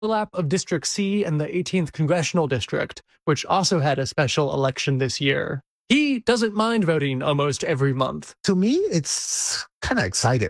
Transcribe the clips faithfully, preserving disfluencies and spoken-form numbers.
overlap of District C and the eighteenth Congressional District, which also had a special election this year. He doesn't mind voting almost every month. To me, it's kind of exciting.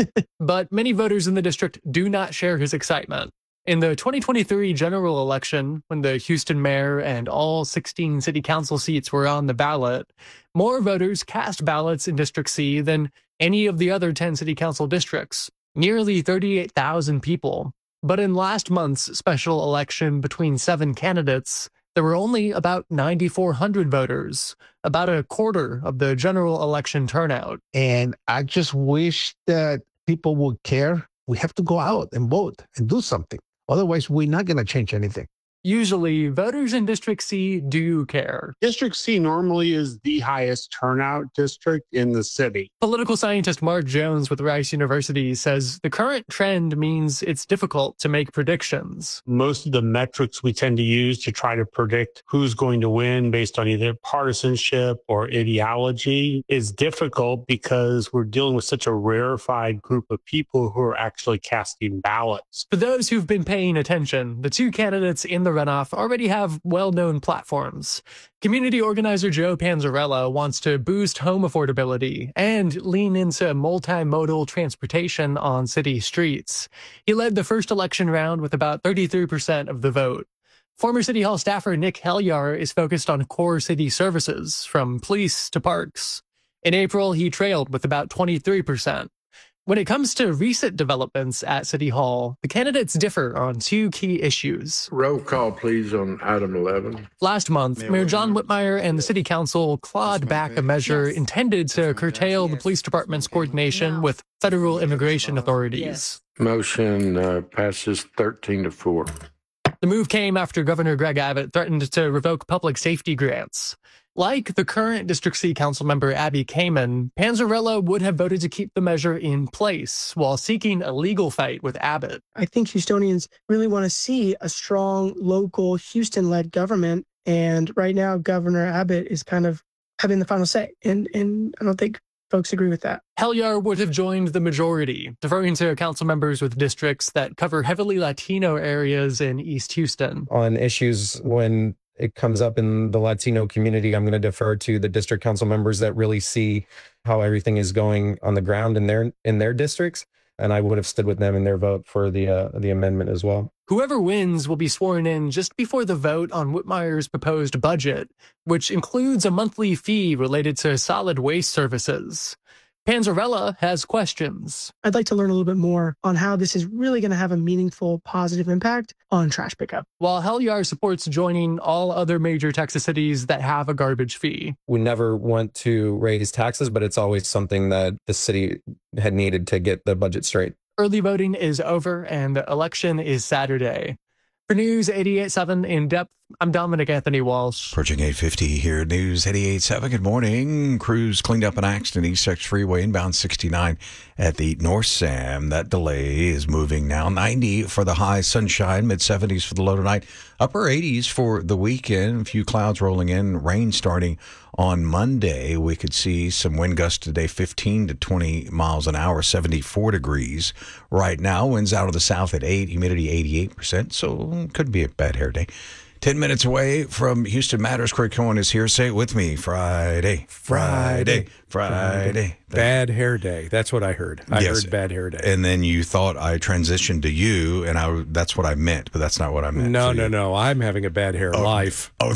But many voters in the district do not share his excitement. In the twenty twenty-three general election, when the Houston mayor and all sixteen city council seats were on the ballot, more voters cast ballots in District C than any of the other ten city council districts, nearly thirty-eight thousand people. But in last month's special election between seven candidates, there were only about nine thousand four hundred voters, about a quarter of the general election turnout. And I just wish that people would care. We have to go out and vote and do something. Otherwise, we're not going to change anything. Usually, voters in District C do care. District C normally is the highest turnout district in the city. Political scientist Mark Jones with Rice University says the current trend means it's difficult to make predictions. Most of the metrics we tend to use to try to predict who's going to win based on either partisanship or ideology is difficult because we're dealing with such a rarefied group of people who are actually casting ballots. For those who've been paying attention, the two candidates in the runoff already have well-known platforms. Community organizer Joe Panzarella wants to boost home affordability and lean into multimodal transportation on city streets. He led the first election round with about thirty-three percent of the vote. Former City Hall staffer Nick Helyar is focused on core city services, from police to parks. In April, he trailed with about twenty-three percent. When it comes to recent developments at City Hall, the candidates differ on two key issues. Roll call, please, on item eleven. Last month, Mayor John Whitmire and the City Council clawed back a measure intended to curtail the police department's coordination with federal immigration authorities. Motion uh, passes thirteen to four. The move came after Governor Greg Abbott threatened to revoke public safety grants. Like the current District C council member Abby Kamen, Panzarella would have voted to keep the measure in place while seeking a legal fight with Abbott. I think Houstonians really want to see a strong local Houston-led government. And right now, Governor Abbott is kind of having the final say. And, and I don't think folks agree with that. Helyar would have joined the majority, deferring to council members with districts that cover heavily Latino areas in East Houston. On issues when it comes up in the Latino community, I'm going to defer to the district council members that really see how everything is going on the ground in their in their districts. And I would have stood with them in their vote for the uh, the amendment as well. Whoever wins will be sworn in just before the vote on Whitmire's proposed budget, which includes a monthly fee related to solid waste services. Panzarella has questions. I'd like to learn a little bit more on how this is really going to have a meaningful, positive impact on trash pickup. While Helyar supports joining all other major Texas cities that have a garbage fee. We never want to raise taxes, but it's always something that the city had needed to get the budget straight. Early voting is over and the election is Saturday. For News eighty-eight point seven In Depth, I'm Dominic Anthony Walsh. Approaching eight fifty here at News eighty-eight point seven. Good morning. Crews cleaned up an accident East Texas Freeway inbound sixty-nine at the North Sam. That delay is moving now. ninety for the high, sunshine, mid seventies for the low tonight. Upper eighties for the weekend. A few clouds rolling in. Rain starting on Monday. We could see some wind gusts today, fifteen to twenty miles an hour, seventy-four degrees. Right now, winds out of the south at eight, humidity eighty-eight percent. So could be a bad hair day. Ten minutes away from Houston Matters. Craig Cohen is here. Say it with me. Friday, Friday, Friday. Friday. Bad hair day. That's what I heard. I yes. heard bad hair day. And then you thought I transitioned to you, and I that's what I meant, but that's not what I meant. No, no, you. no. I'm having a bad hair oh, life. Oh,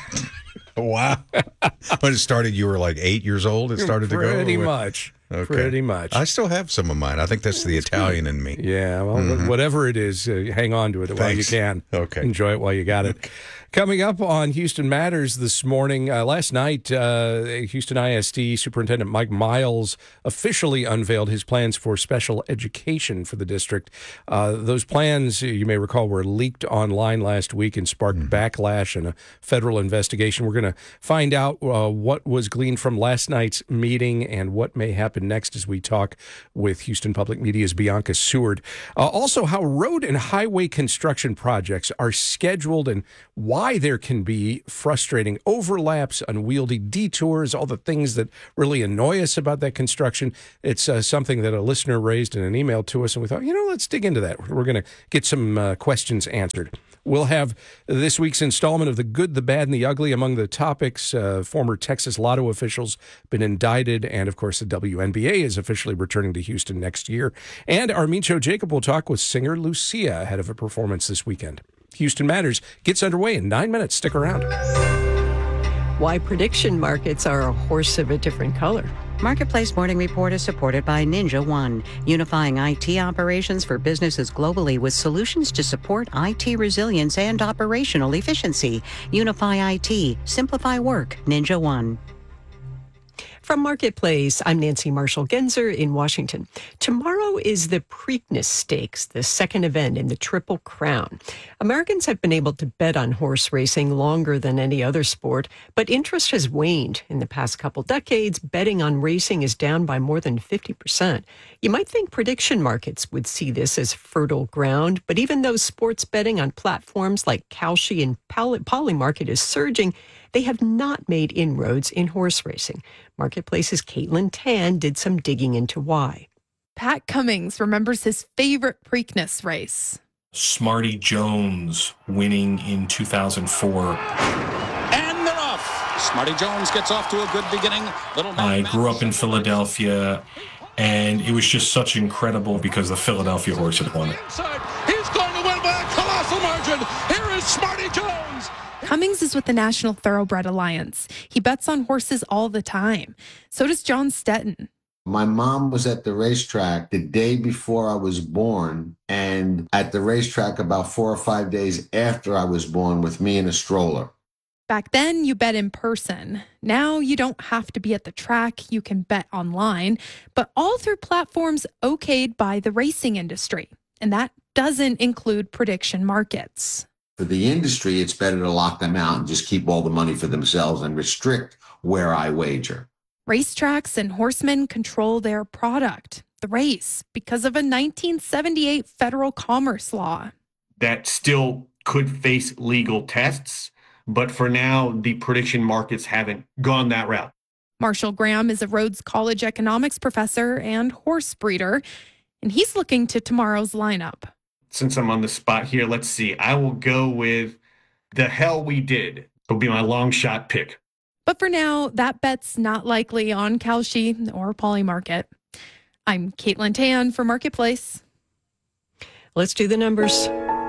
wow. When it started, you were like eight years old? It started to go? Pretty much. Okay. Pretty much. I still have some of mine. I think that's the Italian in me. Yeah, well, mm-hmm. whatever it is, uh, hang on to it Thanks. while you can. Okay. Enjoy it while you got it. Coming up on Houston Matters this morning, uh, last night, uh, Houston I S D Superintendent Mike Miles officially unveiled his plans for special education for the district. Uh, those plans, you may recall, were leaked online last week and sparked mm-hmm. backlash and a federal investigation. We're going to find out uh, what was gleaned from last night's meeting and what may happen happen next as we talk with Houston Public Media's Bianca Seward. Uh, also, how road and highway construction projects are scheduled and why there can be frustrating overlaps, unwieldy detours, all the things that really annoy us about that construction. It's uh, something that a listener raised in an email to us, and we thought, you know, let's dig into that. We're going to get some uh, questions answered. We'll have this week's installment of The Good, the Bad, and the Ugly. Among the topics, uh, former Texas Lotto officials been indicted, and, of course, the W N B A is officially returning to Houston next year. And Armincho Jacob will talk with singer Lucia ahead of a performance this weekend. Houston Matters gets underway in nine minutes. Stick around. Why prediction markets are a horse of a different color. Marketplace Morning Report is supported by Ninja One, unifying I T operations for businesses globally with solutions to support I T resilience and operational efficiency. Unify I T, simplify work, Ninja One. From Marketplace, I'm Nancy Marshall-Genzer in Washington. Tomorrow is the Preakness Stakes, the second event in the Triple Crown. Americans have been able to bet on horse racing longer than any other sport, but interest has waned. In the past couple decades, betting on racing is down by more than fifty percent. You might think prediction markets would see this as fertile ground, but even though sports betting on platforms like Kalshi and Polymarket is surging, they have not made inroads in horse racing. Marketplace's Caitlin Tan did some digging into why. Pat Cummings remembers his favorite Preakness race. Smarty Jones winning in two thousand four. And they're off. Smarty Jones gets off to a good beginning. Little I grew up in Philadelphia, and it was just such incredible because the Philadelphia horse had won it. He's going to win by a colossal margin. Here is Smarty Jones. Cummings is with the National Thoroughbred Alliance. He bets on horses all the time. So does John Stetton. My mom was at the racetrack the day before I was born, and at the racetrack about four or five days after I was born with me in a stroller. Back then, you bet in person. Now you don't have to be at the track. You can bet online, but all through platforms okayed by the racing industry. And that doesn't include prediction markets. For the industry, it's better to lock them out and just keep all the money for themselves and restrict where I wager. Racetracks and horsemen control their product, the race, because of a nineteen seventy-eight federal commerce law. That still could face legal tests, but for now, the prediction markets haven't gone that route. Marshall Graham is a Rhodes College economics professor and horse breeder, and he's looking to tomorrow's lineup. Since I'm on the spot here, let's see. I will go with The Hell We Did. It'll be my long shot pick. But for now, that bet's not likely on Kalshi or Polymarket. I'm Caitlin Tan for Marketplace. Let's do the numbers.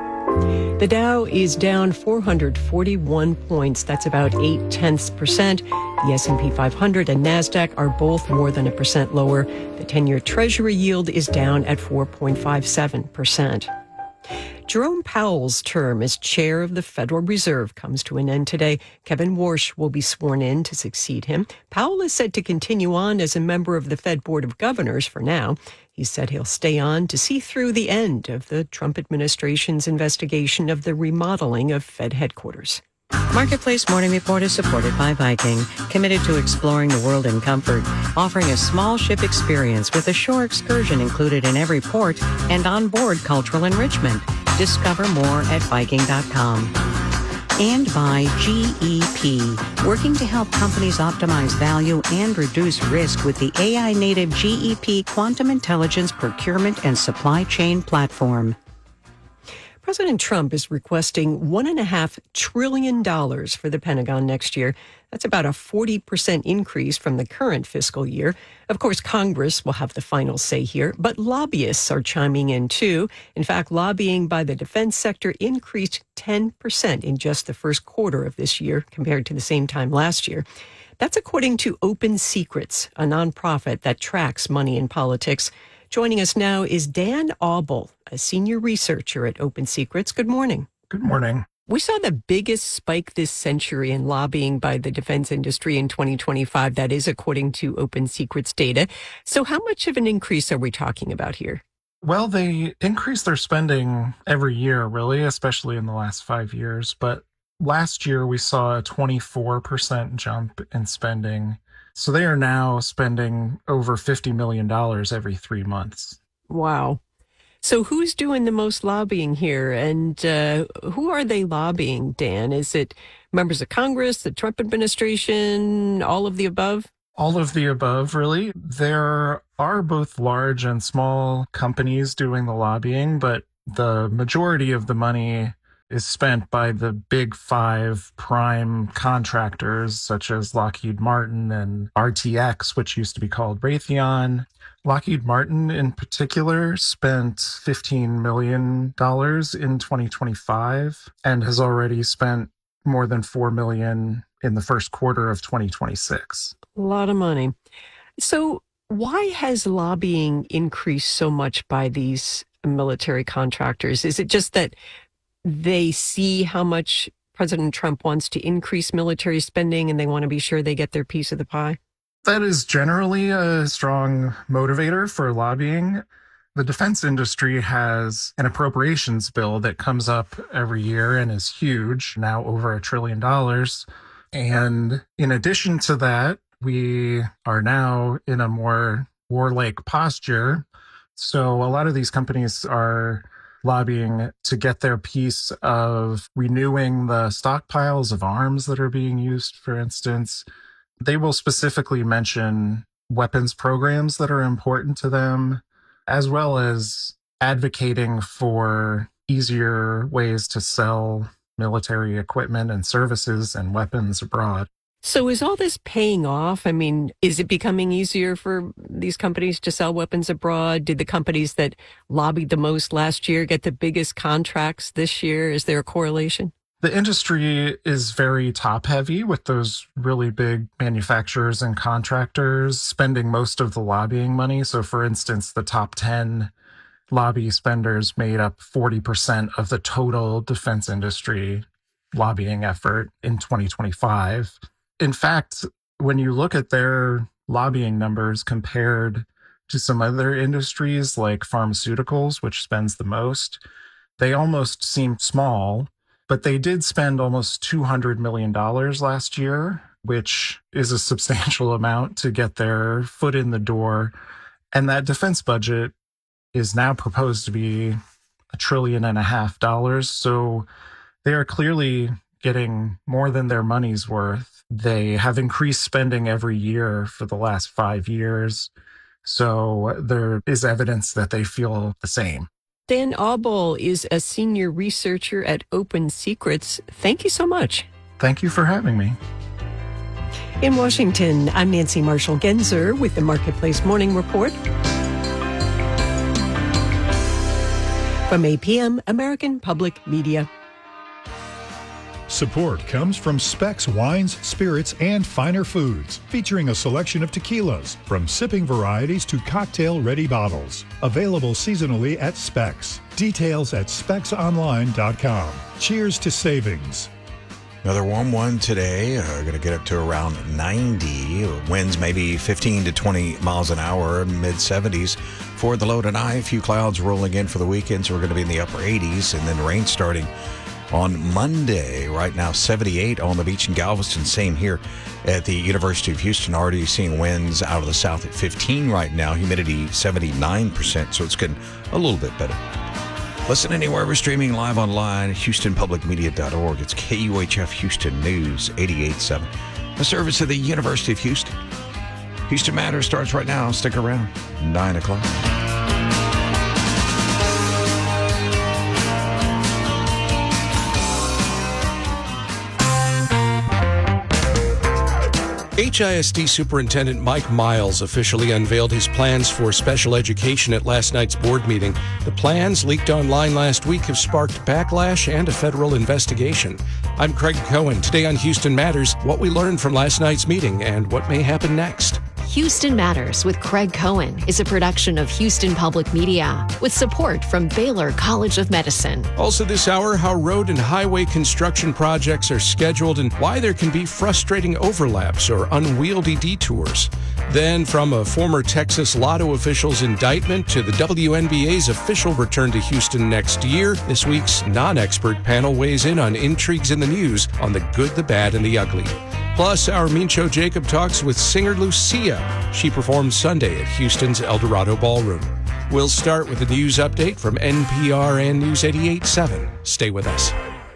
The Dow is down four hundred forty-one points. That's about eight tenths percent. The S and P five hundred and NASDAQ are both more than a percent lower. The ten-year Treasury yield is down at four point five seven percent. Jerome Powell's term as chair of the Federal Reserve comes to an end today. Kevin Warsh will be sworn in to succeed him. Powell is said to continue on as a member of the Fed Board of Governors for now. He said he'll stay on to see through the end of the Trump administration's investigation of the remodeling of Fed headquarters. Marketplace Morning Report is supported by Viking, committed to exploring the world in comfort, offering a small ship experience with a shore excursion included in every port and onboard cultural enrichment. Discover more at Viking dot com. And by G E P, working to help companies optimize value and reduce risk with the A I-native G E P Quantum Intelligence Procurement and Supply Chain Platform. President Trump is requesting one point five trillion dollars for the Pentagon next year. That's about a forty percent increase from the current fiscal year. Of course, Congress will have the final say here, but lobbyists are chiming in too. In fact, lobbying by the defense sector increased ten percent in just the first quarter of this year compared to the same time last year. That's according to Open Secrets, a nonprofit that tracks money in politics. Joining us now is Dan Auble, a senior researcher at Open Secrets. Good morning. Good morning. We saw the biggest spike this century in lobbying by the defense industry in twenty twenty-five. That is according to Open Secrets data. So how much of an increase are we talking about here? Well, they increase their spending every year, really, especially in the last five years. But last year, we saw a twenty-four percent jump in spending. So they are now spending over fifty million dollars every three months. Wow. So who's doing the most lobbying here? And uh, who are they lobbying, Dan? Is it members of Congress, the Trump administration, all of the above? All of the above, really. There are both large and small companies doing the lobbying, but the majority of the money is spent by the big five prime contractors, such as Lockheed Martin and R T X, which used to be called Raytheon. Lockheed Martin, in particular, spent fifteen million dollars in twenty twenty-five and has already spent more than four million dollars in the first quarter of twenty twenty-six. A lot of money. So why has lobbying increased so much by these military contractors? Is it just that they see how much President Trump wants to increase military spending and they want to be sure they get their piece of the pie? That is generally a strong motivator for lobbying. The defense industry has an appropriations bill that comes up every year and is huge, now over a trillion dollars. And in addition to that, we are now in a more warlike posture. So a lot of these companies are lobbying to get their piece of renewing the stockpiles of arms that are being used, for instance. They will specifically mention weapons programs that are important to them, as well as advocating for easier ways to sell military equipment and services and weapons abroad. So is all this paying off? I mean, is it becoming easier for these companies to sell weapons abroad? Did the companies that lobbied the most last year get the biggest contracts this year? Is there a correlation? The industry is very top heavy, with those really big manufacturers and contractors spending most of the lobbying money. So for instance, the top ten lobby spenders made up forty percent of the total defense industry lobbying effort in twenty twenty-five. In fact, when you look at their lobbying numbers compared to some other industries like pharmaceuticals, which spends the most, they almost seem small. But they did spend almost two hundred million dollars last year, which is a substantial amount to get their foot in the door. And that defense budget is now proposed to be a trillion and a half dollars. So they are clearly getting more than their money's worth. They have increased spending every year for the last five years. So there is evidence that they feel the same. Dan Aubel is a senior researcher at Open Secrets. Thank you so much. Thank you for having me. In Washington, I'm Nancy Marshall-Genzer with the Marketplace Morning Report. From A P M, American Public Media. Support comes from Specs Wines, Spirits, and Finer Foods, featuring a selection of tequilas, from sipping varieties to cocktail-ready bottles. Available seasonally at Specs. Details at specs online dot com. Cheers to savings. Another warm one today. Uh, going to get up to around ninety. Winds maybe fifteen to twenty miles an hour, mid seventies. For the low tonight, a few clouds rolling in for the weekend, so we're going to be in the upper eighties, and then rain starting on Monday. Right now, seventy-eight on the beach in Galveston. Same here at the University of Houston. Already seeing winds out of the south at fifteen right now. Humidity seventy-nine percent, so it's getting a little bit better. Listen anywhere. We're streaming live online, houston public media dot org. It's K U H F Houston News eighty-eight point seven, a service of the University of Houston. Houston Matters starts right now. Stick around. nine o'clock. H I S D Superintendent Mike Miles officially unveiled his plans for special education at last night's board meeting. The plans, leaked online last week, have sparked backlash and a federal investigation. I'm Craig Cohen. Today on Houston Matters, what we learned from last night's meeting and what may happen next. Houston Matters with Craig Cohen is a production of Houston Public Media with support from Baylor College of Medicine. Also this hour, how road and highway construction projects are scheduled and why there can be frustrating overlaps or unwieldy detours. Then from a former Texas Lotto official's indictment to the W N B A's official return to Houston next year, this week's non-expert panel weighs in on intrigues in the news on the good, the bad, and the ugly. Plus, our Mincho Jacob talks with singer Lucia. She performs Sunday at Houston's El Dorado Ballroom. We'll start with a news update from N P R and News eighty-eight point seven. Stay with us.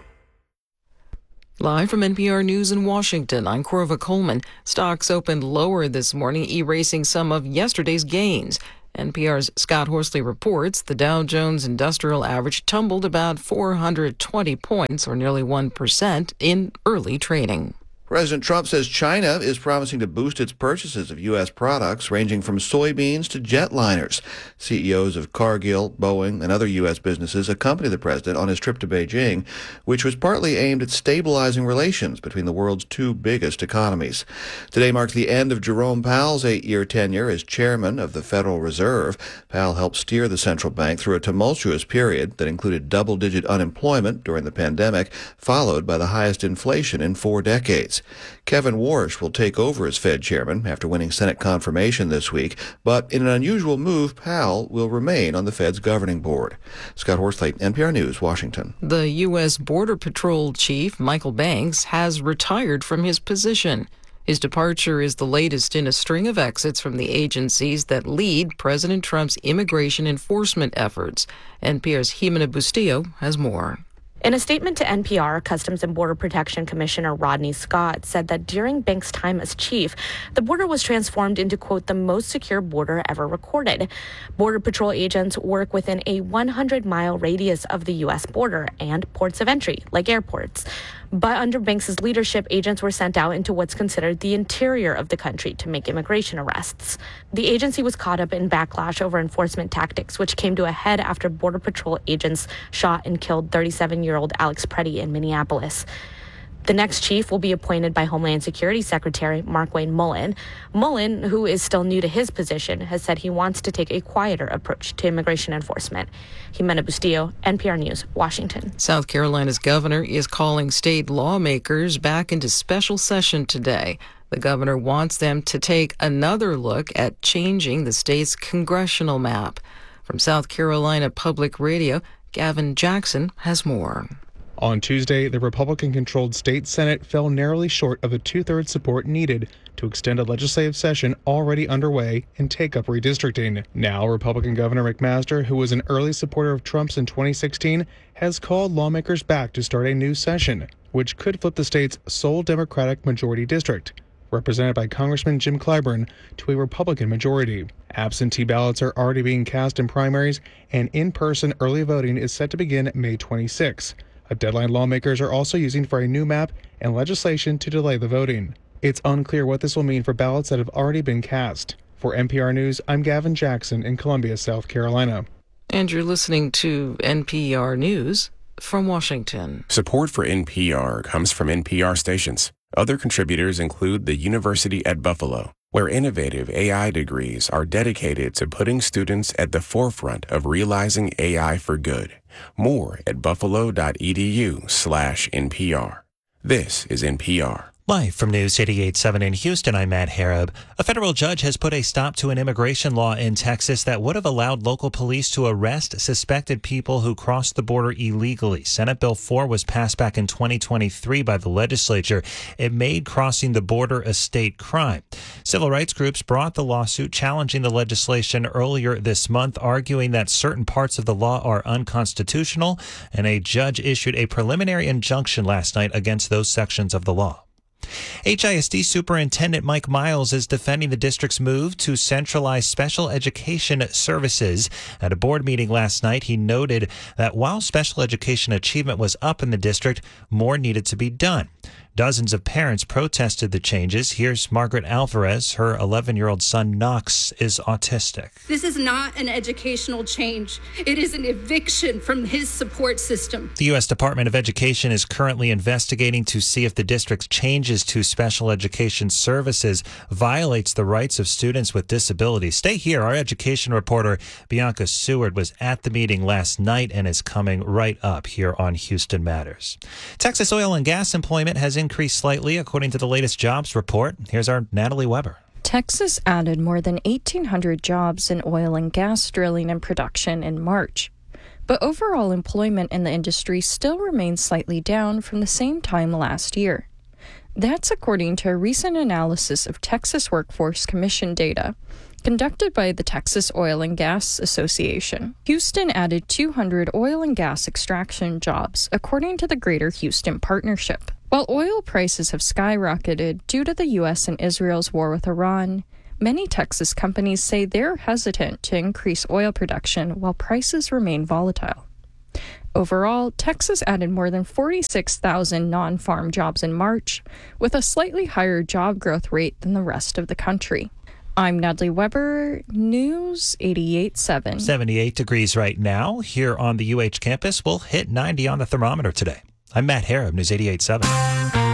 Live from N P R News in Washington, I'm Corva Coleman. Stocks opened lower this morning, erasing some of yesterday's gains. N P R's Scott Horsley reports the Dow Jones Industrial Average tumbled about four hundred twenty points, or nearly one percent, in early trading. President Trump says China is promising to boost its purchases of U S products ranging from soybeans to jetliners. C E Os of Cargill, Boeing, and other U S businesses accompany the president on his trip to Beijing, which was partly aimed at stabilizing relations between the world's two biggest economies. Today marks the end of Jerome Powell's eight-year tenure as chairman of the Federal Reserve. Powell helped steer the central bank through a tumultuous period that included double-digit unemployment during the pandemic, followed by the highest inflation in four decades. Kevin Warsh will take over as Fed chairman after winning Senate confirmation this week, but in an unusual move, Powell will remain on the Fed's governing board. Scott Horsley, N P R News, Washington. The U S Border Patrol Chief, Michael Banks, has retired from his position. His departure is the latest in a string of exits from the agencies that lead President Trump's immigration enforcement efforts. N P R's Jimena Bustillo has more. In a statement to N P R, Customs and Border Protection Commissioner Rodney Scott said that during Banks' time as chief, the border was transformed into, quote, the most secure border ever recorded. Border Patrol agents work within a one hundred mile radius of the U S border and ports of entry, like airports. But under Banks' leadership, agents were sent out into what's considered the interior of the country to make immigration arrests. The agency was caught up in backlash over enforcement tactics, which came to a head after Border Patrol agents shot and killed thirty-seven-year-old Alex Preddy in Minneapolis. The next chief will be appointed by Homeland Security Secretary Markwayne Mullin. Mullin, who is still new to his position, has said he wants to take a quieter approach to immigration enforcement. Jimena Bustillo, N P R News, Washington. South Carolina's governor is calling state lawmakers back into special session today. The governor wants them to take another look at changing the state's congressional map. From South Carolina Public Radio, Gavin Jackson has more. On Tuesday, the Republican-controlled state Senate fell narrowly short of the two-thirds support needed to extend a legislative session already underway and take up redistricting. Now, Republican Governor McMaster, who was an early supporter of Trump's in twenty sixteen, has called lawmakers back to start a new session, which could flip the state's sole Democratic majority district, represented by Congressman Jim Clyburn, to a Republican majority. Absentee ballots are already being cast in primaries, and in-person early voting is set to begin May twenty-sixth. A deadline lawmakers are also using for a new map and legislation to delay the voting. It's unclear what this will mean for ballots that have already been cast. For N P R News, I'm Gavin Jackson in Columbia, South Carolina. And you're listening to N P R News from Washington. Support for N P R comes from N P R stations. Other contributors include the University at Buffalo, where innovative A I degrees are dedicated to putting students at the forefront of realizing A I for good. More at buffalo.edu slash NPR. This is N P R. Live from News eighty-eight point seven in Houston, I'm Matt Harab. A federal judge has put a stop to an immigration law in Texas that would have allowed local police to arrest suspected people who crossed the border illegally. Senate Bill four was passed back in twenty twenty-three by the legislature. It made crossing the border a state crime. Civil rights groups brought the lawsuit challenging the legislation earlier this month, arguing that certain parts of the law are unconstitutional, and a judge issued a preliminary injunction last night against those sections of the law. H I S D Superintendent Mike Miles is defending the district's move to centralize special education services. At a board meeting last night, he noted that while special education achievement was up in the district, more needed to be done. Dozens of parents protested the changes. Here's Margaret Alvarez. Her eleven-year-old son, Knox, is autistic. This is not an educational change. It is an eviction from his support system. The U S Department of Education is currently investigating to see if the district's changes to special education services violates the rights of students with disabilities. Stay here. Our education reporter, Bianca Seward, was at the meeting last night and is coming right up here on Houston Matters. Texas oil and gas employment has increased increased slightly, according to the latest jobs report. Here's our Natalie Weber. Texas added more than eighteen hundred jobs in oil and gas drilling and production in March. But overall employment in the industry still remains slightly down from the same time last year. That's according to a recent analysis of Texas Workforce Commission data conducted by the Texas Oil and Gas Association. Houston added two hundred oil and gas extraction jobs, according to the Greater Houston Partnership. While oil prices have skyrocketed due to the U S and Israel's war with Iran, many Texas companies say they're hesitant to increase oil production while prices remain volatile. Overall, Texas added more than forty-six thousand non-farm jobs in March, with a slightly higher job growth rate than the rest of the country. I'm Natalie Weber, News eighty-eight point seven. seventy-eight degrees right now. Here on the U H campus, we'll hit ninety on the thermometer today. I'm Matt Harrop, News eighty-eight point seven.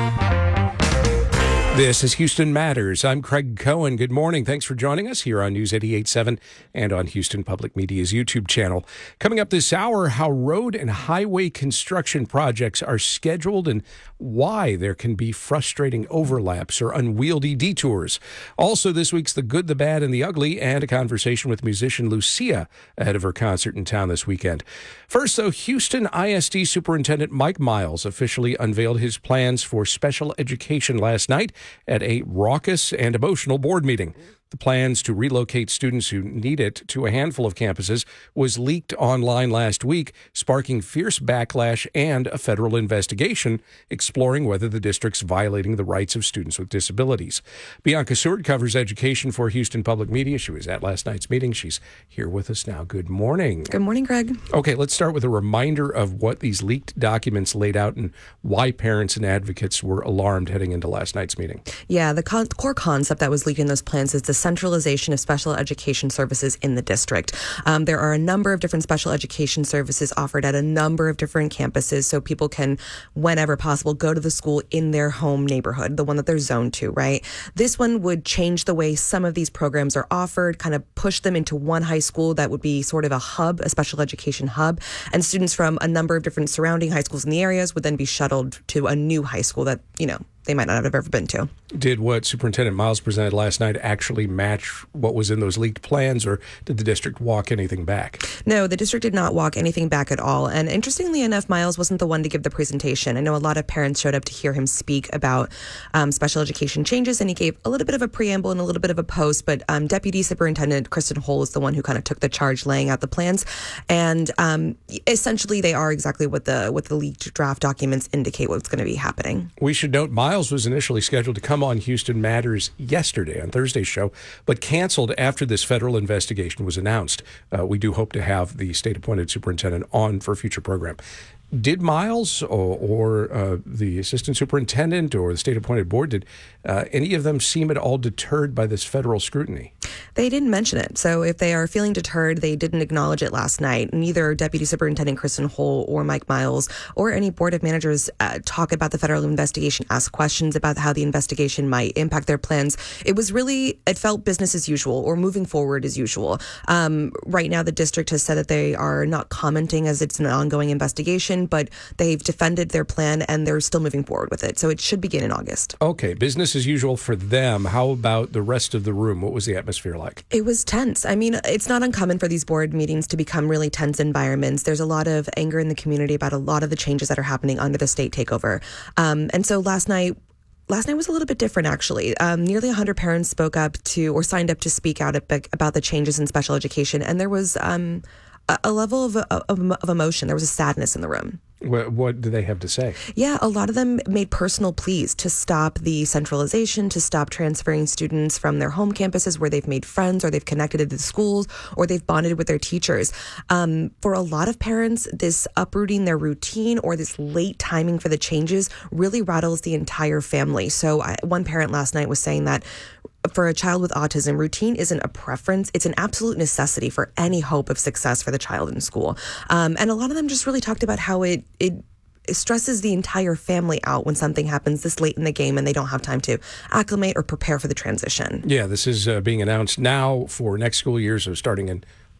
This is Houston Matters. I'm Craig Cohen. Good morning. Thanks for joining us here on News eighty-eight point seven and on Houston Public Media's YouTube channel. Coming up this hour, how road and highway construction projects are scheduled and why there can be frustrating overlaps or unwieldy detours. Also this week's The Good, the Bad, and the Ugly, and a conversation with musician Lucia ahead of her concert in town this weekend. First, though, Houston I S D Superintendent Mike Miles officially unveiled his plans for special education last night at a raucous and emotional board meeting. The plans to relocate students who need it to a handful of campuses was leaked online last week, sparking fierce backlash and a federal investigation exploring whether the district's violating the rights of students with disabilities. Bianca Seward covers education for Houston Public Media. She was at last night's meeting. She's here with us now. Good morning. Good morning, Greg. Okay, let's start with a reminder of what these leaked documents laid out and why parents and advocates were alarmed heading into last night's meeting. Yeah, the con- core concept that was leaked in those plans is the centralization of special education services in the district. Um, there are a number of different special education services offered at a number of different campuses, so people can, whenever possible, go to the school in their home neighborhood, the one that they're zoned to, right? This one would change the way some of these programs are offered, kind of push them into one high school that would be sort of a hub, a special education hub, and students from a number of different surrounding high schools in the areas would then be shuttled to a new high school that, you know, they might not have ever been to. Did what Superintendent Miles presented last night actually match what was in those leaked plans, or did the district walk anything back? No, the district did not walk anything back at all. And interestingly enough, Miles wasn't the one to give the presentation. I know a lot of parents showed up to hear him speak about um, special education changes, and he gave a little bit of a preamble and a little bit of a post, but um, Deputy Superintendent Kristen Hull is the one who kind of took the charge laying out the plans. And um, essentially, they are exactly what the, what the leaked draft documents indicate what's going to be happening. We should note Miles Miles was initially scheduled to come on Houston Matters yesterday on Thursday's show, but canceled after this federal investigation was announced. Uh, we do hope to have the state-appointed superintendent on for a future program. Did Miles or, or uh, the assistant superintendent or the state-appointed board, did uh, any of them seem at all deterred by this federal scrutiny? They didn't mention it. So if they are feeling deterred, they didn't acknowledge it last night. Neither Deputy Superintendent Kristen Hull or Mike Miles or any board of managers uh, talk about the federal investigation, ask questions about how the investigation might impact their plans. It was really, it felt business as usual or moving forward as usual. Um, right now, the district has said that they are not commenting as it's an ongoing investigation, but they've defended their plan and they're still moving forward with it. So it should begin in August. Okay, business as usual for them. How about the rest of the room? What was the atmosphere like? It was tense. I mean, it's not uncommon for these board meetings to become really tense environments. There's a lot of anger in the community about a lot of the changes that are happening under the state takeover. Um, and so last night, Last night was a little bit different, actually. Um, nearly one hundred parents spoke up to or signed up to speak out about the changes in special education. And there was um, a, a level of, of, of emotion. There was a sadness in the room. What, what do they have to say? Yeah, a lot of them made personal pleas to stop the centralization, to stop transferring students from their home campuses where they've made friends or they've connected to the schools or they've bonded with their teachers. Um, for a lot of parents, this uprooting their routine or this late timing for the changes really rattles the entire family. So I, one parent last night was saying that for a child with autism, routine isn't a preference. It's an absolute necessity for any hope of success for the child in school. Um, and a lot of them just really talked about how it, it it stresses the entire family out when something happens this late in the game and they don't have time to acclimate or prepare for the transition. Yeah, this is uh, being announced now for next school year, so starting in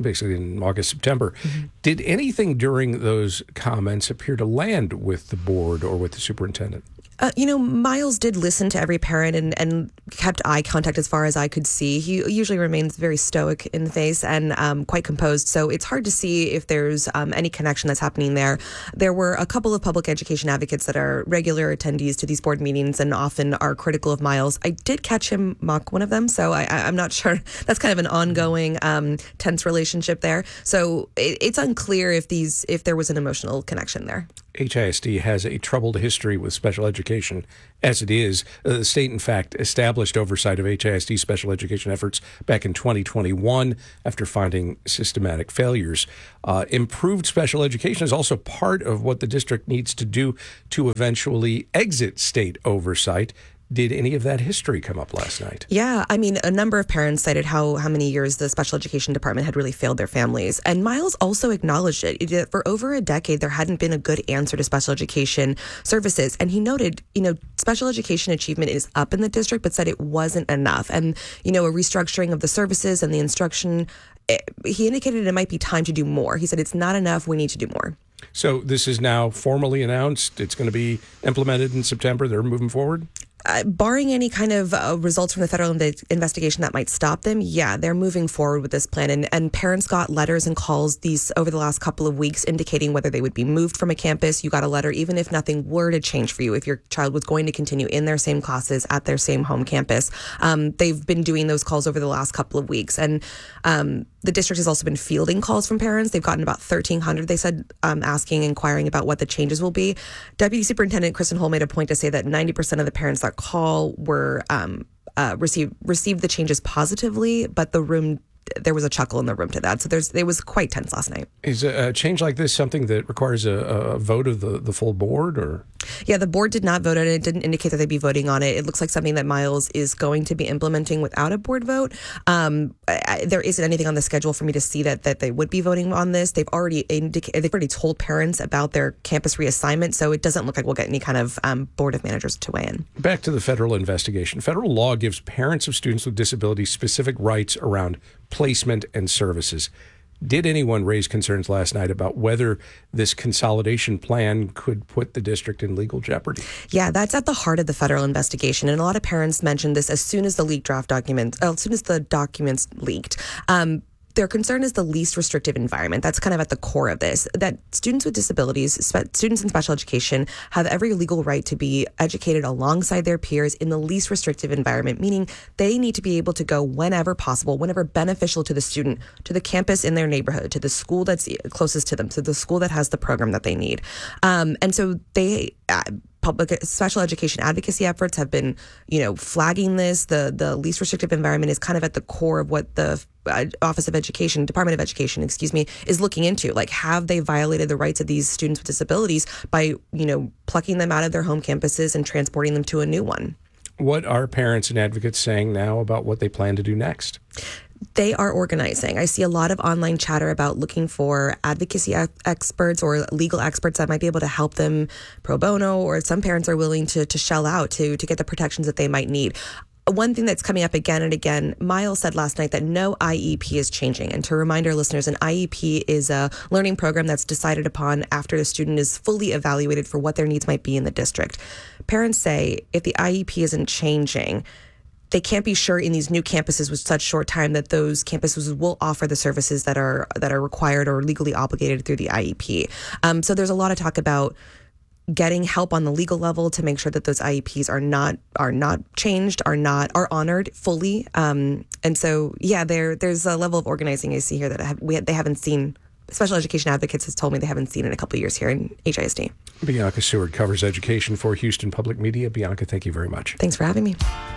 basically in August, September. Mm-hmm. Did anything during those comments appear to land with the board or with the superintendent? Uh, you know, Miles did listen to every parent and, and kept eye contact as far as I could see. He usually remains very stoic in the face and um, quite composed. So it's hard to see if there's um, any connection that's happening there. There were a couple of public education advocates that are regular attendees to these board meetings and often are critical of Miles. I did catch him mock one of them, so I, I, I'm not sure. That's kind of an ongoing um, tense relationship there. So it, it's unclear if these if there was an emotional connection there. H I S D has a troubled history with special education as it is. Uh, the state, in fact, established oversight of H I S D special education efforts back in twenty twenty-one after finding systematic failures. Uh, improved special education is also part of what the district needs to do to eventually exit state oversight. Did any of that history come up last night? Yeah, I mean, a number of parents cited how how many years the special education department had really failed their families. And Miles also acknowledged it. it. For over a decade, there hadn't been a good answer to special education services. And he noted, you know, special education achievement is up in the district, but said it wasn't enough. And, you know, a restructuring of the services and the instruction, it, he indicated it might be time to do more. He said it's not enough. We need to do more. So this is now formally announced. It's going to be implemented in September. They're moving forward? Uh, barring any kind of uh, results from the federal inv- investigation that might stop them, yeah, they're moving forward with this plan. And, and parents got letters and calls these over the last couple of weeks indicating whether they would be moved from a campus. You got a letter, even if nothing were to change for you, if your child was going to continue in their same classes at their same home campus. Um, they've been doing those calls over the last couple of weeks. And um, the district has also been fielding calls from parents. They've gotten about thirteen hundred, they said, um, asking, inquiring about what the changes will be. Deputy Superintendent Kristen Hull made a point to say that ninety percent of the parents that call were um, uh, received received the changes positively, but the room there was a chuckle in the room to that. So there's it was quite tense last night. Is a, a change like this something that requires a, a vote of the, the full board, or? Yeah, the board did not vote on it. It didn't indicate that they'd be voting on it. It looks like something that Miles is going to be implementing without a board vote. Um, I, there isn't anything on the schedule for me to see that that they would be voting on this. They've already indicated, they've already told parents about their campus reassignment, so it doesn't look like we'll get any kind of um, board of managers to weigh in. Back to the federal investigation. Federal law gives parents of students with disabilities specific rights around placement and services. Did anyone raise concerns last night about whether this consolidation plan could put the district in legal jeopardy? Yeah, that's at the heart of the federal investigation. And a lot of parents mentioned this as soon as the leaked draft documents, uh, as soon as the documents leaked. Um, Their concern is the least restrictive environment. That's kind of at the core of this, that students with disabilities, spe- students in special education, have every legal right to be educated alongside their peers in the least restrictive environment, meaning they need to be able to go whenever possible, whenever beneficial to the student, to the campus in their neighborhood, to the school that's closest to them, to the school that has the program that they need. Um, and so they... Uh, Public special education advocacy efforts have been, you know, flagging this. The the least restrictive environment is kind of at the core of what the uh, Office of Education, Department of Education, excuse me, is looking into. Like, have they violated the rights of these students with disabilities by, you know, plucking them out of their home campuses and transporting them to a new one? What are parents and advocates saying now about what they plan to do next? They are organizing. I see a lot of online chatter about looking for advocacy experts or legal experts that might be able to help them pro bono, or some parents are willing to to shell out to to get the protections that they might need. One thing that's coming up again and again, Miles said last night that no I E P is changing. And to remind our listeners, an I E P is a learning program that's decided upon after the student is fully evaluated for what their needs might be in the district. Parents say if the I E P isn't changing, they can't be sure in these new campuses with such short time that those campuses will offer the services that are that are required or legally obligated through the I E P. Um, so there's a lot of talk about getting help on the legal level to make sure that those I E Ps are not are not changed, are not are honored fully. Um, and so, yeah, there there's a level of organizing I see here that I have, we they haven't seen. Special education advocates has told me they haven't seen in a couple of years here in H I S D. Bianca Seward covers education for Houston Public Media. Bianca, thank you very much. Thanks for having me.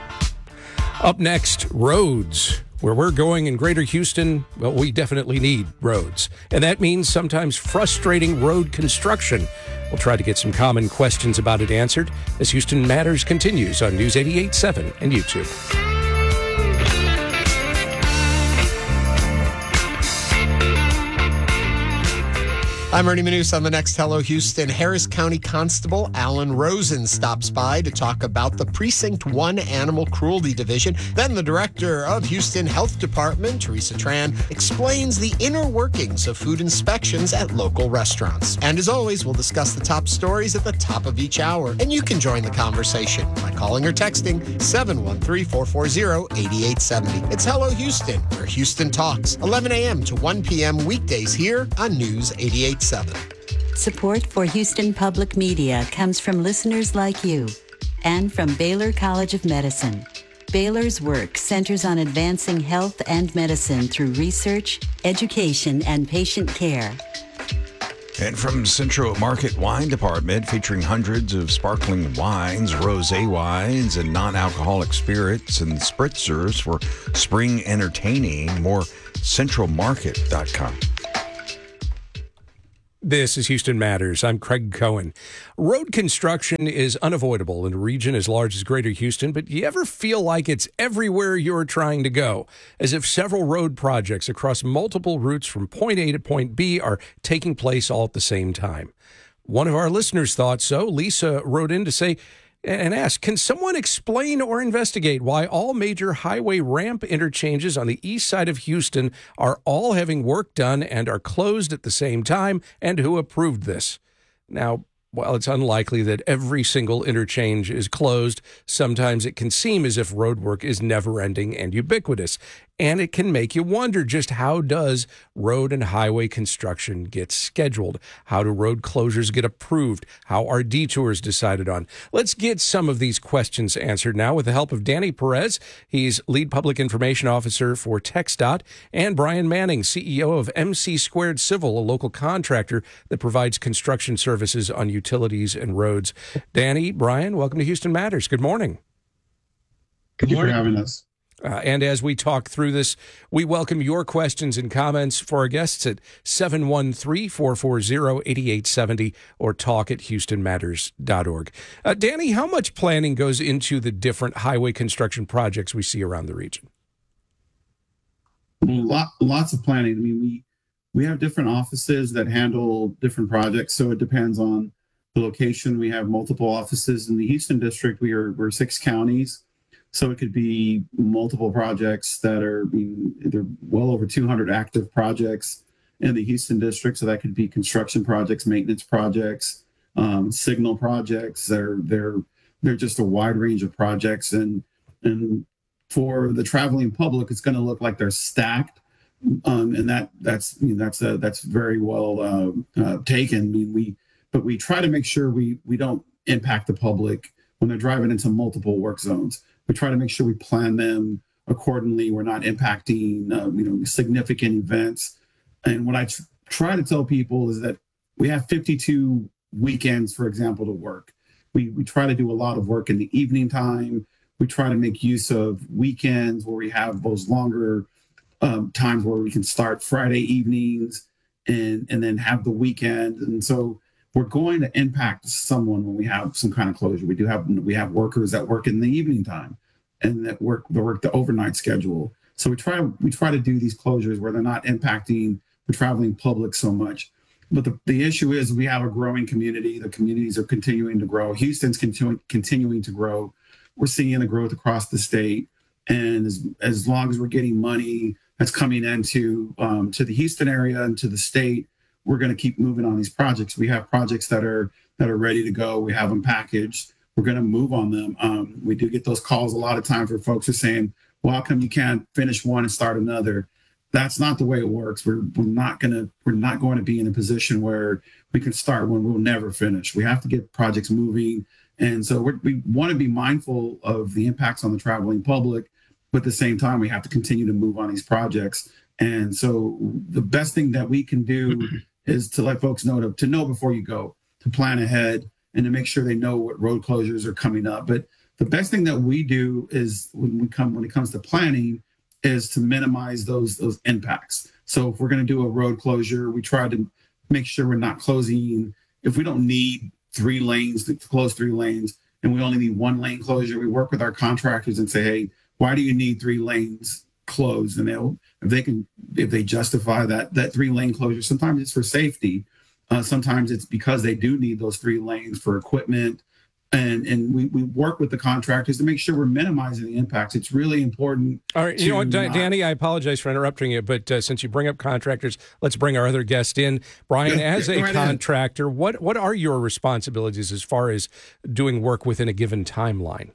Up next, roads. Where we're going in Greater Houston, well, we definitely need roads. And that means sometimes frustrating road construction. We'll try to get some common questions about it answered as Houston Matters continues on News eighty-eight point seven and YouTube. I'm Ernie Manus on the next Hello Houston. Harris County Constable Alan Rosen stops by to talk about the Precinct one Animal Cruelty Division. Then the director of Houston Health Department, Teresa Tran, explains the inner workings of food inspections at local restaurants. And as always, we'll discuss the top stories at the top of each hour. And you can join the conversation by calling or texting seven one three, four four zero, eight eight seven zero. It's Hello Houston, where Houston talks, eleven a.m. to one p.m. weekdays here on News eighty-eight point seven. Support for Houston Public Media comes from listeners like you and from Baylor College of Medicine. Baylor's work centers on advancing health and medicine through research, education, and patient care. And from Central Market Wine Department, featuring hundreds of sparkling wines, rosé wines, and non-alcoholic spirits and spritzers for spring entertaining. More central market dot com. This is Houston Matters. I'm Craig Cohen. Road construction is unavoidable in a region as large as Greater Houston, but you ever feel like it's everywhere you're trying to go? As if several road projects across multiple routes from point A to point B are taking place all at the same time. One of our listeners thought so. Lisa wrote in to say and asked, can someone explain or investigate why all major highway ramp interchanges on the east side of Houston are all having work done and are closed at the same time, and who approved this? Now, while it's unlikely that every single interchange is closed, sometimes it can seem as if road work is never-ending and ubiquitous. And it can make you wonder, just how does road and highway construction get scheduled? How do road closures get approved? How are detours decided on? Let's get some of these questions answered now with the help of Danny Perez. He's lead public information officer for TxDOT, and Brian Manning, C E O of M C Squared Civil, a local contractor that provides construction services on utilities and roads. Danny, Brian, welcome to Houston Matters. Good morning. Good morning. Thank you for having us. Uh, and as we talk through this, we welcome your questions and comments for our guests at seven one three, four four zero, eight eight seven zero or talk at houston matters dot org. Uh, Danny, how much planning goes into the different highway construction projects we see around the region? Lot, lots of planning. I mean, we, we have different offices that handle different projects, so it depends on the location. We have multiple offices in the Houston district. We are, we're six counties. So it could be multiple projects that are, I mean, they're well over two hundred active projects in the Houston district. So that could be construction projects, maintenance projects, um, signal projects. They're, they're, they're just a wide range of projects. And, and for the traveling public, it's going to look like they're stacked. Um, and that, that's, you know, that's, uh, that's very well uh, uh, taken. I mean, we, but we try to make sure we, we don't impact the public when they're driving into multiple work zones. We try to make sure we plan them accordingly. We're not impacting, uh, you know, significant events. And what I tr- try to tell people is that we have fifty-two weekends, for example, to work. We we try to do a lot of work in the evening time. We try to make use of weekends where we have those longer um, times where we can start Friday evenings and and then have the weekend. And so we're going to impact someone when we have some kind of closure. We do have we have workers that work in the evening time and that work they work the overnight schedule. So we try we try to do these closures where they're not impacting the traveling public so much. But the, the issue is we have a growing community. The communities are continuing to grow. Houston's continuing continuing to grow. We're seeing the growth across the state. And as, as long as we're getting money that's coming into um, to the Houston area and to the state, we're going to keep moving on these projects. We have projects that are that are ready to go. We have them packaged. We're going to move on them. Um, we do get those calls a lot of times where folks are saying, well, how come you can't finish one and start another? That's not the way it works. We're, we're not going to we're not going to be in a position where we can start one we'll never finish. We have to get projects moving. And so we're, we want to be mindful of the impacts on the traveling public, but at the same time, we have to continue to move on these projects. And so the best thing that we can do is to let folks know to, to know before you go, to plan ahead and to make sure they know what road closures are coming up. But the best thing that we do is when we come when it comes to planning is to minimize those those impacts. So if we're going to do a road closure, we try to make sure we're not closing. If we don't need three lanes to close three lanes and we only need one lane closure, we work with our contractors and say, hey, why do you need three lanes closed? And they'll if they can if they justify that that three lane closure, sometimes it's for safety. Uh, sometimes it's because they do need those three lanes for equipment. And and we, we work with the contractors to make sure we're minimizing the impacts. It's really important. All right, you know what, not, Danny, I apologize for interrupting you, but uh, since you bring up contractors, let's bring our other guest in. Brian, as a right contractor, what, what are your responsibilities as far as doing work within a given timeline?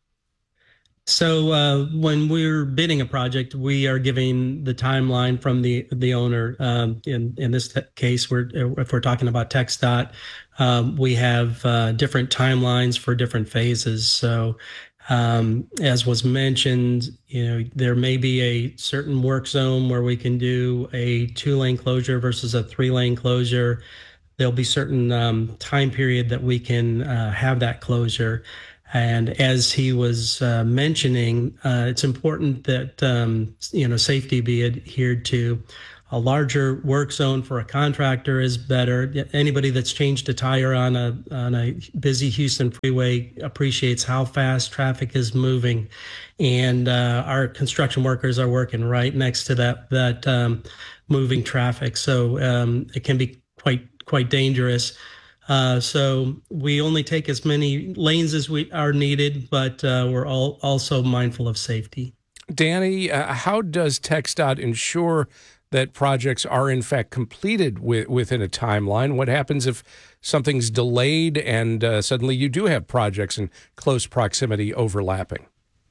So uh, when we're bidding a project, we are giving the timeline from the the owner. Um, in in this t- case, we're if we're talking about TxDOT, um, we have uh, different timelines for different phases. So um, as was mentioned, you know, there may be a certain work zone where we can do a two lane closure versus a three lane closure. There'll be certain um, time period that we can uh, have that closure. And as he was uh, mentioning, uh, it's important that, um, you know, safety be adhered to. A larger work zone for a contractor is better. Anybody that's changed a tire on a on a busy Houston freeway appreciates how fast traffic is moving. And uh, our construction workers are working right next to that, that um, moving traffic. So um, it can be quite, quite dangerous. Uh, so we only take as many lanes as we are needed, but uh, we're all also mindful of safety. Danny, uh, how does TxDOT ensure that projects are in fact completed with, within a timeline? What happens if something's delayed and uh, suddenly you do have projects in close proximity overlapping?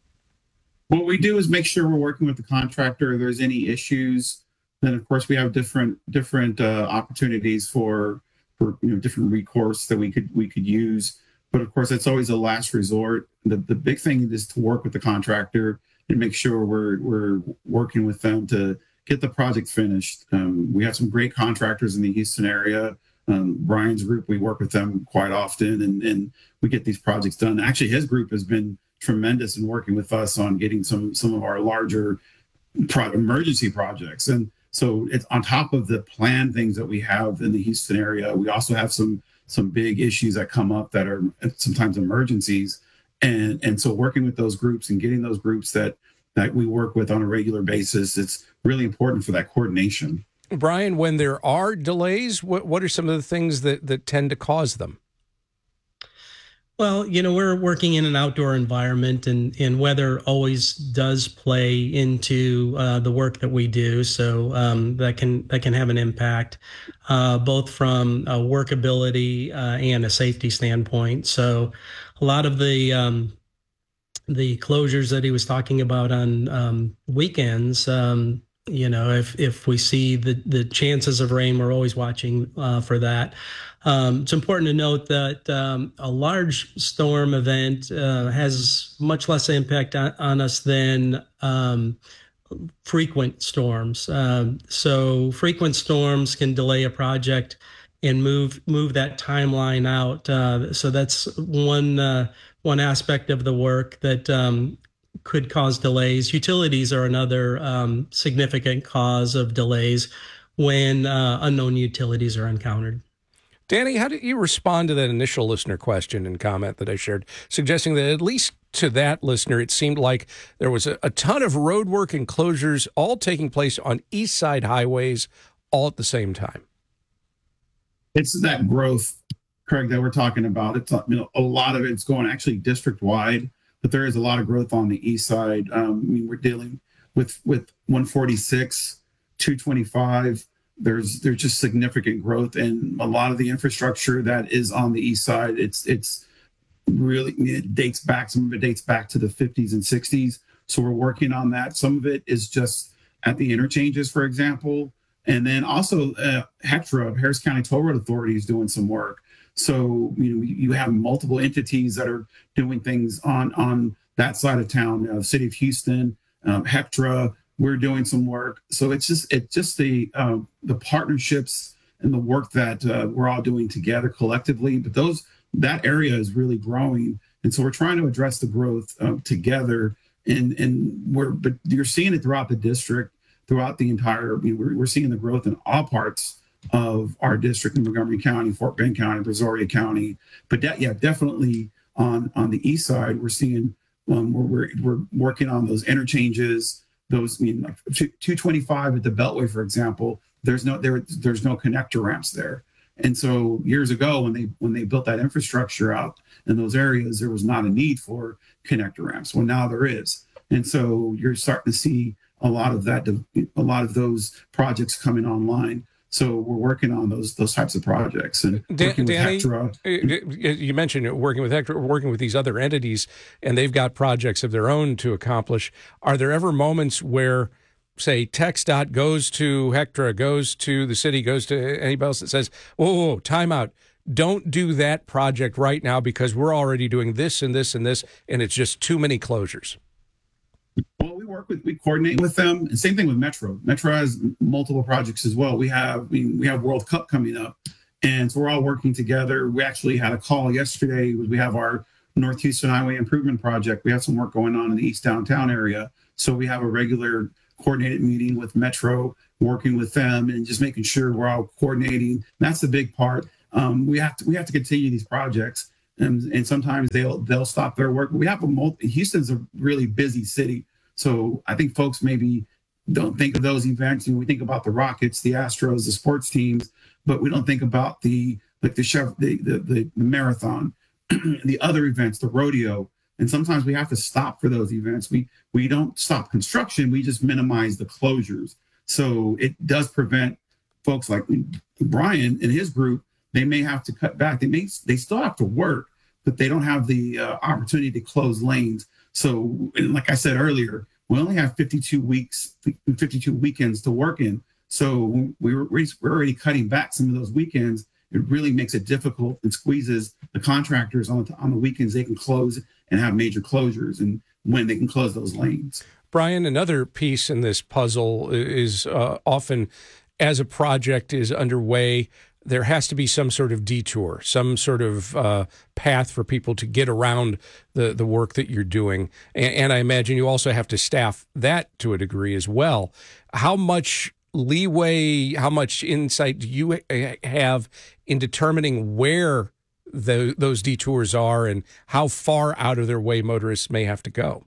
What we do is make sure we're working with the contractor. If there's any issues, then of course we have different different uh, opportunities for for you know different recourse that we could we could use. But of course, that's always a last resort. The the big thing is to work with the contractor and make sure we're we're working with them to get the project finished. Um, we have some great contractors in the Houston area. Um, Brian's group, we work with them quite often, and, and we get these projects done. Actually, his group has been tremendous in working with us on getting some some of our larger pro- emergency projects. And so it's on top of the planned things that we have in the Houston area. We also have some some big issues that come up that are sometimes emergencies. And, and so working with those groups and getting those groups that, that we work with on a regular basis, it's really important for that coordination. Brian, when there are delays, what, what are some of the things that, that tend to cause them? Well, you know, we're working in an outdoor environment, and, and weather always does play into uh, the work that we do. So um, that can that can have an impact, uh, both from a workability uh, and a safety standpoint. So a lot of the um, the closures that he was talking about on um, weekends, um, you know, if if we see the the chances of rain, we're always watching uh, for that. Um, it's important to note that um, a large storm event uh, has much less impact on, on us than um, frequent storms. Um, so frequent storms can delay a project and move move that timeline out. Uh, so that's one uh, one aspect of the work that um, could cause delays. Utilities are another um, significant cause of delays when uh, unknown utilities are encountered. Danny, how did you respond to that initial listener question and comment that I shared, suggesting that at least to that listener, it seemed like there was a, a ton of road work and closures all taking place on east side highways all at the same time? It's that growth, Craig, that we're talking about. It's you know, a lot of it's going actually district wide, but there is a lot of growth on the east side. Um, I mean, we're dealing with with one forty-six, two twenty-five. There's there's just significant growth, and a lot of the infrastructure that is on the east side, it's it's really it dates back. Some of it dates back to the fifties and sixties. So we're working on that. Some of it is just at the interchanges, for example, and then also uh, HECTRA, Harris County Toll Road Authority, is doing some work. So you know you have multiple entities that are doing things on on that side of town. You know, the City of Houston, um, HECTRA. We're doing some work. So it's just it's just the uh, the partnerships and the work that uh, we're all doing together collectively. But those that area is really growing, and so we're trying to address the growth uh, together. And and we're but you're seeing it throughout the district, throughout the entire. I mean, we're we're seeing the growth in all parts of our district in Montgomery County, Fort Bend County, Brazoria County. But that, yeah, definitely on on the east side, we're seeing um, we're we're working on those interchanges. Those, I mean, like two twenty-five at the Beltway, for example, there's no there there's no connector ramps there, And so years ago, when they when they built that infrastructure out in those areas, there was not a need for connector ramps. Well, now there is. And so you're starting to see a lot of that, a lot of those projects coming online. So we're working on those those types of projects. And Dan, working with Danny, Hectora. You mentioned working with Hectora, working with these other entities, and they've got projects of their own to accomplish. Are there ever moments where, say, TxDOT goes to Hectora, goes to the city, goes to anybody else that says, whoa, whoa, whoa, time out. Don't do that project right now because we're already doing this and this and this, and it's just too many closures? Well, we work with, we coordinate with them. And same thing with Metro. Metro has multiple projects as well. We have, I mean, we have World Cup coming up, and so we're all working together. We actually had a call yesterday. We have our North Houston Highway Improvement Project. We have some work going on in the East Downtown area. So we have a regular coordinated meeting with Metro, working with them and just making sure we're all coordinating. That's the big part. Um, we have to, we have to continue these projects. And, and sometimes they'll they'll stop their work. We have a multi, Houston's a really busy city, so I think folks maybe don't think of those events. And we think about the Rockets, the Astros, the sports teams, but we don't think about the like the chef, the, the the marathon, the other events, the rodeo. And sometimes we have to stop for those events. We we don't stop construction. We just minimize the closures. So it does prevent folks like Brian and his group. They may have to cut back. They may, they still have to work, but they don't have the uh, opportunity to close lanes. So, and like I said earlier, we only have fifty-two weeks, fifty-two weekends to work in. So we're, we're already cutting back some of those weekends. It really makes it difficult and squeezes the contractors on, on the weekends. They can close and have major closures, and when they can close those lanes. Brian, another piece in this puzzle is uh, often as a project is underway, there has to be some sort of detour, some sort of uh, path for people to get around the, the work that you're doing. And, and I imagine you also have to staff that to a degree as well. How much leeway, how much insight do you have in determining where the, those detours are and how far out of their way motorists may have to go?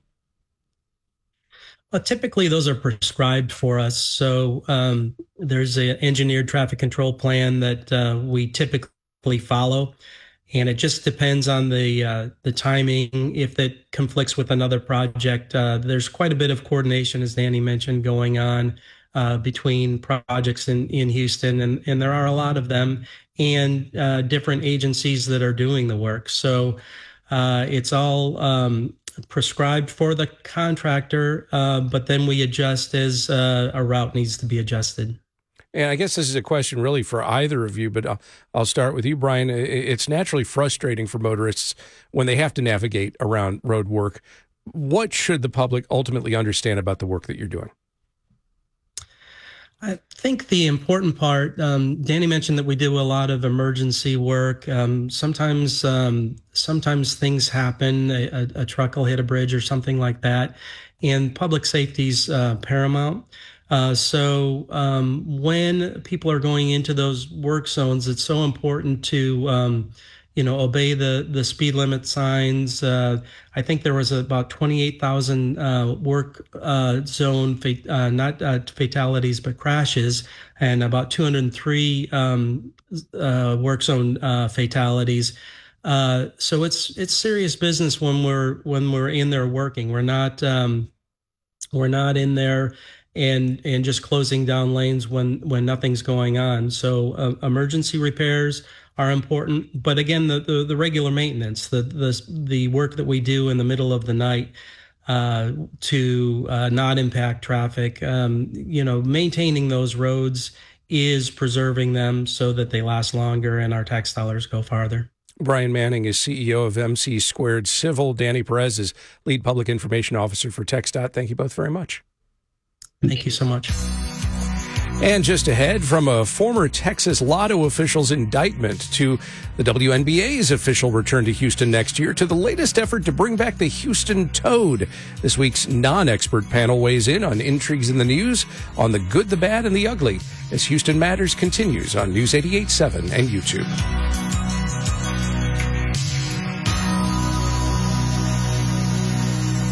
Well, typically those are prescribed for us. So um, there's an engineered traffic control plan that uh, we typically follow, and it just depends on the uh, the timing. If that conflicts with another project, uh, there's quite a bit of coordination, as Danny mentioned, going on uh, between projects in, in Houston, and, and there are a lot of them, and uh, different agencies that are doing the work. So uh, it's all um, prescribed for the contractor, uh, but then we adjust as uh, a route needs to be adjusted. And I guess this is a question really for either of you, but I'll, I'll start with you, Brian. It's naturally frustrating for motorists when they have to navigate around road work. What should the public ultimately understand about the work that you're doing? I think the important part, um, Danny mentioned that we do a lot of emergency work. Um, sometimes, um, sometimes things happen. A, a, a truck will hit a bridge or something like that, and public safety is uh, paramount. Uh, so um, when people are going into those work zones, it's so important to, um, you know, obey the the speed limit signs. Uh, I think there was about twenty-eight thousand uh, work uh, zone, fat- uh, not uh, fatalities, but crashes, and about two hundred three um, uh, work zone uh, fatalities. Uh, so it's it's serious business when we're when we're in there working. We're not um, we're not in there and and just closing down lanes when when nothing's going on. So uh, emergency repairs are important, but again, the, the the regular maintenance, the the the work that we do in the middle of the night uh, to uh, not impact traffic, um, you know, maintaining those roads is preserving them so that they last longer and our tax dollars go farther. Brian Manning is C E O of M C Squared Civil. Danny Perez is Lead Public Information Officer for TxDOT. Thank you both very much. Thank you so much. And just ahead, from a former Texas Lotto official's indictment to the W N B A's official return to Houston next year to the latest effort to bring back the Houston Toad. This week's non-expert panel weighs in on intrigues in the news, on the good, the bad, and the ugly as Houston Matters continues on News eighty-eight point seven and YouTube.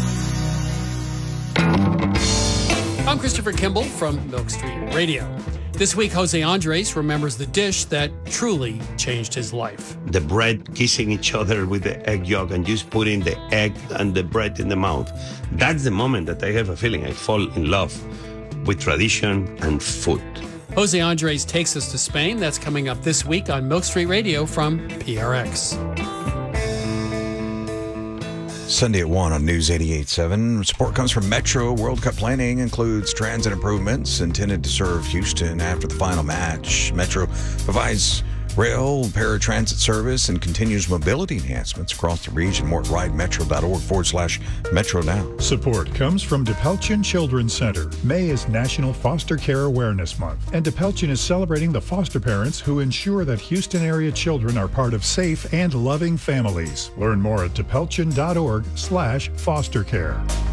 I'm Christopher Kimball from Milk Street Radio. This week, Jose Andres remembers the dish that truly changed his life. The bread kissing each other with the egg yolk and just putting the egg and the bread in the mouth. That's the moment that I have a feeling I fall in love with tradition and food. Jose Andres takes us to Spain. That's coming up this week on Milk Street Radio from P R X. Sunday at one on News eighty-eight point seven. Support comes from Metro. World Cup planning includes transit improvements intended to serve Houston after the final match. Metro provides rail, paratransit service, and continues mobility enhancements across the region. More at ridemetro.org forward slash Metro now. Support comes from DePelchin Children's Center. May is National Foster Care Awareness Month, and DePelchin is celebrating the foster parents who ensure that Houston area children are part of safe and loving families. Learn more at depelchin.org slash foster care.